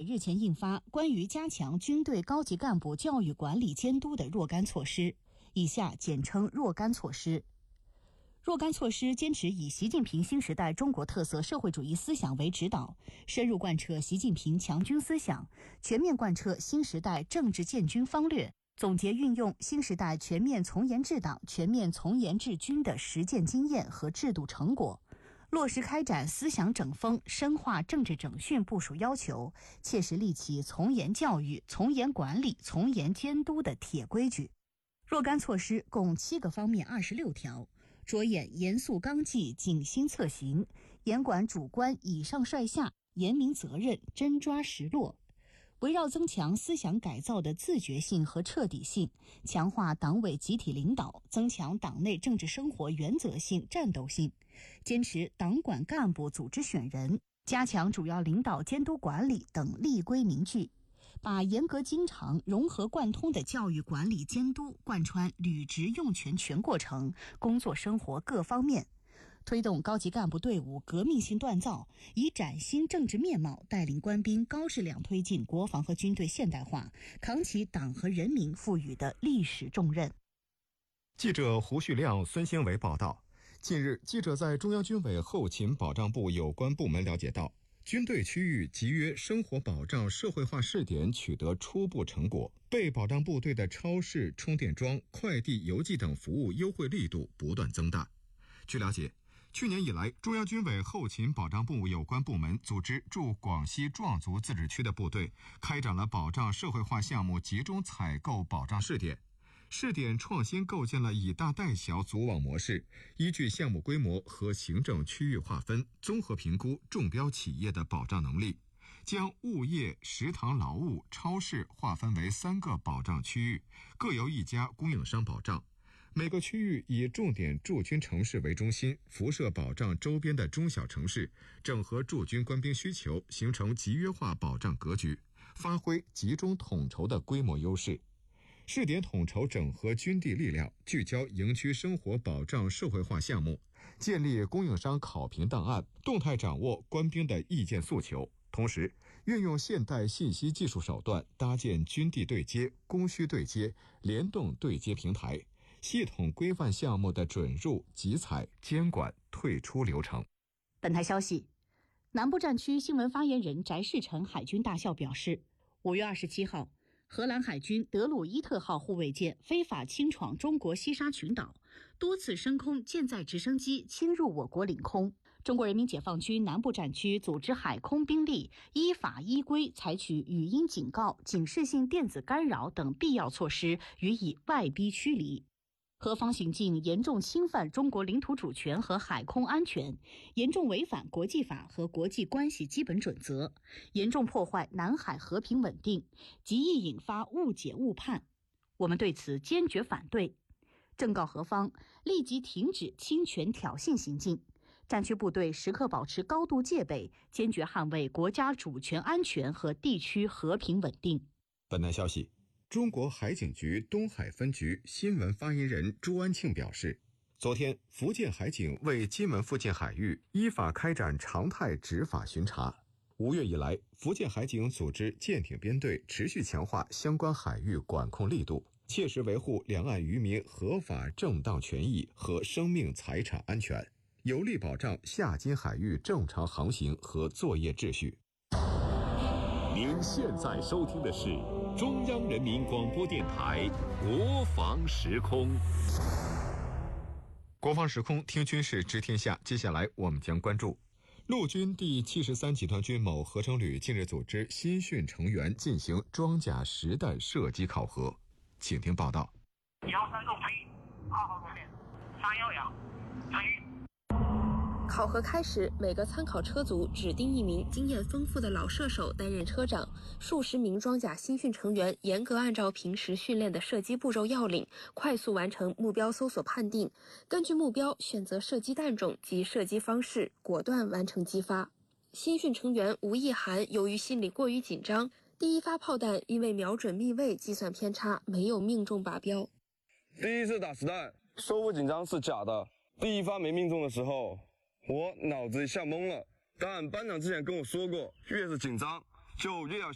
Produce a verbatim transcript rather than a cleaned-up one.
日前印发关于加强军队高级干部教育管理监督的若干措施，以下简称若干措施。若干措施坚持以习近平新时代中国特色社会主义思想为指导，深入贯彻习近平强军思想，全面贯彻新时代政治建军方略，总结运用新时代全面从严治党、全面从严治军的实践经验和制度成果，落实开展思想整风、深化政治整训部署要求，切实立起从严教育、从严管理、从严监督的铁规矩。若干措施共七个方面二十六条，着眼严肃纲纪、谨心策行，严管主观以上率下，严明责任，真抓实落。围绕增强思想改造的自觉性和彻底性，强化党委集体领导，增强党内政治生活原则性、战斗性，坚持党管干部组织选人，加强主要领导监督管理等立规明矩，把严格经常、融合贯通的教育管理监督贯穿履职用权全过程、工作生活各方面，推动高级干部队伍革命性锻造，以崭新政治面貌带领官兵高质量推进国防和军队现代化，扛起党和人民赋予的历史重任。 记者胡旭亮、孙兴伟报道，近日，记者在中央军委后勤保障部有关部门了解到，军队区域集约生活保障社会化试点取得初步成果，被保障部队的超市、充电桩、快递、邮寄等服务优惠力度不断增大。据了解，去年以来，中央军委后勤保障部有关部门组织驻广西壮族自治区的部队，开展了保障社会化项目集中采购保障试点。试点创新构建了以大带小组网模式，依据项目规模和行政区域划分，综合评估中标企业的保障能力，将物业、食堂劳务、超市划分为三个保障区域，各由一家供应商保障。每个区域以重点驻军城市为中心，辐射保障周边的中小城市，整合驻军官兵需求，形成集约化保障格局，发挥集中统筹的规模优势。试点统筹整合军地力量，聚焦营区生活保障社会化项目，建立供应商考评档案，动态掌握官兵的意见诉求，同时运用现代信息技术手段，搭建军地对接、供需对接、联动对接平台，系统规范项目的准入、集采、监管、退出流程。 本台消息，南部战区新闻发言人翟世成海军大校表示，五月二十七号，荷兰海军德鲁伊特号护卫舰非法侵闯中国西沙群岛，多次升空舰载直升机侵入我国领空。中国人民解放军南部战区组织海空兵力依法依规采取语音警告、警示性电子干扰等必要措施，予以外逼驱离。何方行径严重侵犯中国领土主权和海空安全，严重违反国际法和国际关系基本准则，严重破坏南海和平稳定，极易引发误解误判。我们对此坚决反对，正告何方立即停止侵权挑衅行径。战区部队时刻保持高度戒备，坚决捍卫国家主权安全和地区和平稳定。 本台消息，中国海警局东海分局新闻发言人朱安庆表示，昨天福建海警为金门附近海域依法开展常态执法巡查。五月以来，福建海警组织舰艇编队持续强化相关海域管控力度，切实维护两岸渔民合法正当权益和生命财产安全，有力保障下金海域正常航行和作业秩序。 您现在收听的是中央人民广播电台国防时空。 国防时空，听军事知天下。接下来我们将关注陆军第七十三集团军某合成旅近日组织新训成员进行装甲实弹射击考核，请听报道。 幺三六飞，二号方面，三幺两，参与。 考核开始，每个参考车组指定一名经验丰富的老射手担任车长，数十名装甲新训成员严格按照平时训练的射击步骤要领，快速完成目标搜索判定，根据目标选择射击弹种及射击方式，果断完成击发。新训成员吴亦涵由于心理过于紧张，第一发炮弹因为瞄准密位计算偏差，没有命中靶标。 第一次打实弹，说不紧张是假的。第一发没命中的时候，我脑子一下懵了。当然班长之前跟我说过，越是紧张就越要